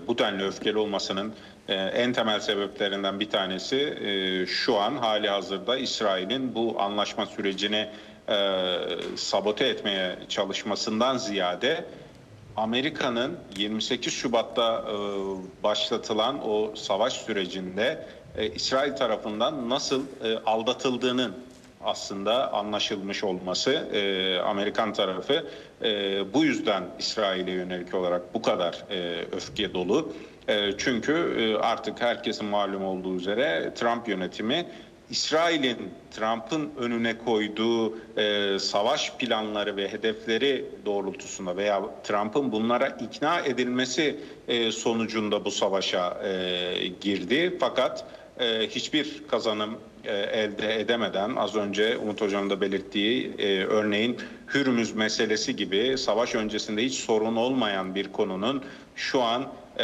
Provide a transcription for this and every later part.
bu denli öfkeli olmasının en temel sebeplerinden bir tanesi şu an hali hazırda İsrail'in bu anlaşma sürecini sabote etmeye çalışmasından ziyade Amerika'nın 28 Şubat'ta başlatılan o savaş sürecinde İsrail tarafından nasıl aldatıldığının aslında anlaşılmış olması. Amerikan tarafı bu yüzden İsrail'e yönelik olarak bu kadar öfke dolu. Çünkü artık herkesin malum olduğu üzere Trump yönetimi İsrail'in Trump'ın önüne koyduğu savaş planları ve hedefleri doğrultusunda veya Trump'ın bunlara ikna edilmesi sonucunda bu savaşa girdi. Fakat hiçbir kazanım elde edemeden az önce Umut Hocam da belirttiği örneğin Hürmüz meselesi gibi savaş öncesinde hiç sorun olmayan bir konunun şu an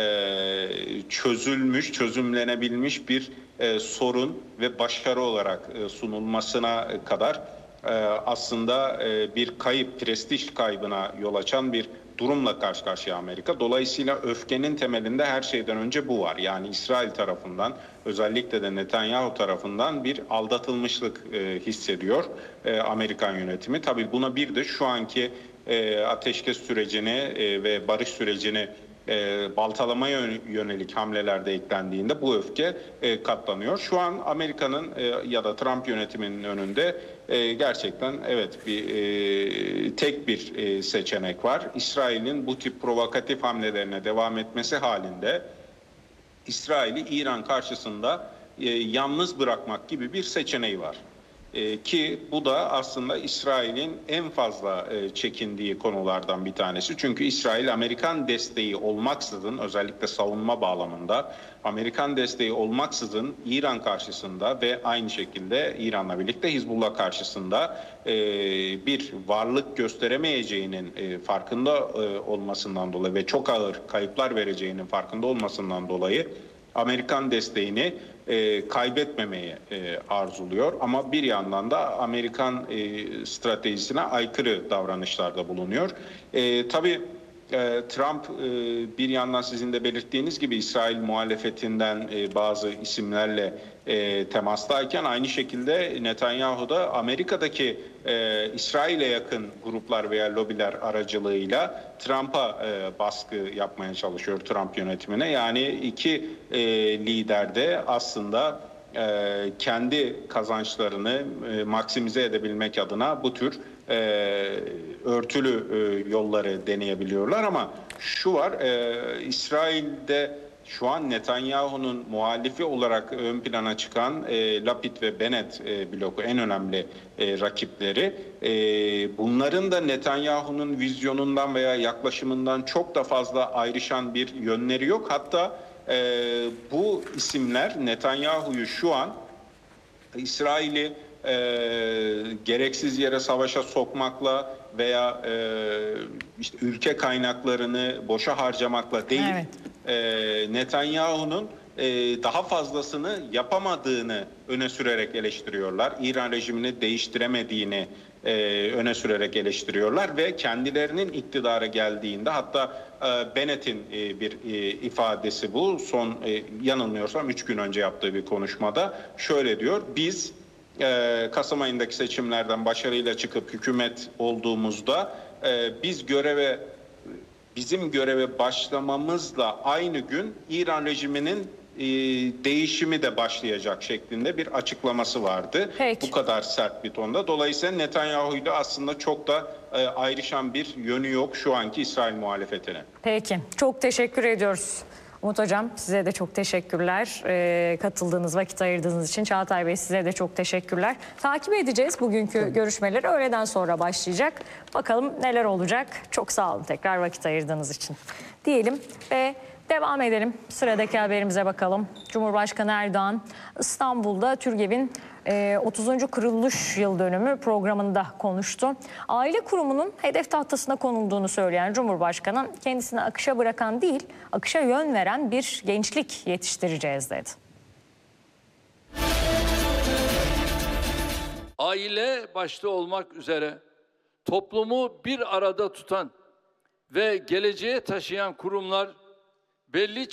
çözülmüş, çözümlenebilmiş bir sorun ve başarı olarak sunulmasına kadar aslında bir kayıp, prestij kaybına yol açan bir durumla karşı karşıya Amerika. Dolayısıyla öfkenin temelinde her şeyden önce bu var. Yani İsrail tarafından, özellikle de Netanyahu tarafından bir aldatılmışlık hissediyor Amerikan yönetimi. Tabii buna bir de şu anki ateşkes sürecini ve barış sürecini baltalamaya yönelik hamlelerde eklendiğinde bu öfke katlanıyor. Şu an Amerika'nın ya da Trump yönetiminin önünde gerçekten evet tek bir seçenek var. İsrail'in bu tip provokatif hamlelerine devam etmesi halinde İsrail'i İran karşısında yalnız bırakmak gibi bir seçeneği var. Ki bu da aslında İsrail'in en fazla çekindiği konulardan bir tanesi. Çünkü İsrail Amerikan desteği olmaksızın, özellikle savunma bağlamında Amerikan desteği olmaksızın İran karşısında ve aynı şekilde İran'la birlikte Hizbullah karşısında bir varlık gösteremeyeceğinin farkında olmasından dolayı ve çok ağır kayıplar vereceğinin farkında olmasından dolayı Amerikan desteğini kaybetmemeyi arzuluyor. Ama bir yandan da Amerikan stratejisine aykırı davranışlarda bulunuyor. Tabii Trump bir yandan sizin de belirttiğiniz gibi İsrail muhalefetinden bazı isimlerle temastayken aynı şekilde Netanyahu da Amerika'daki İsrail'e yakın gruplar veya lobiler aracılığıyla Trump'a baskı yapmaya çalışıyor, Trump yönetimine. Yani iki lider de aslında kendi kazançlarını maksimize edebilmek adına bu tür örtülü yolları deneyebiliyorlar. ama şu var, İsrail'de şu an Netanyahu'nun muhalifi olarak ön plana çıkan Lapid ve Bennett bloku en önemli rakipleri. Bunların da Netanyahu'nun vizyonundan veya yaklaşımından çok da fazla ayrışan bir yönleri yok. Hatta bu isimler Netanyahu'yu şu an İsrail'i gereksiz yere savaşa sokmakla veya işte ülke kaynaklarını boşa harcamakla değil, Netanyahu'nun daha fazlasını yapamadığını öne sürerek eleştiriyorlar. İran rejimini değiştiremediğini öne sürerek eleştiriyorlar ve kendilerinin iktidara geldiğinde, hatta Bennett'in bir ifadesi bu, son yanılmıyorsam 3 gün önce yaptığı bir konuşmada şöyle diyor: biz Kasım ayındaki seçimlerden başarıyla çıkıp hükümet olduğumuzda bizim göreve başlamamızla aynı gün İran rejiminin değişimi de başlayacak şeklinde bir açıklaması vardı. Peki. Bu kadar sert bir tonda. Dolayısıyla Netanyahu ile aslında çok da ayrışan bir yönü yok şu anki İsrail muhalefetine. Peki. Çok teşekkür ediyoruz. Umut Hocam, size de çok teşekkürler. Katıldığınız, vakit ayırdığınız için. Çağatay Bey, size de çok teşekkürler. Takip edeceğiz bugünkü görüşmeleri. Öğleden sonra başlayacak. Bakalım neler olacak. Çok sağ olun tekrar vakit ayırdığınız için diyelim ve devam edelim. Sıradaki haberimize bakalım. Cumhurbaşkanı Erdoğan İstanbul'da TÜRGEV'in 30. kuruluş yıl dönümü programında konuştu. Aile kurumunun hedef tahtasına konulduğunu söyleyen Cumhurbaşkanı, kendisini akışa bırakan değil, akışa yön veren bir gençlik yetiştireceğiz dedi. Aile başta olmak üzere toplumu bir arada tutan ve geleceğe taşıyan kurumlar belli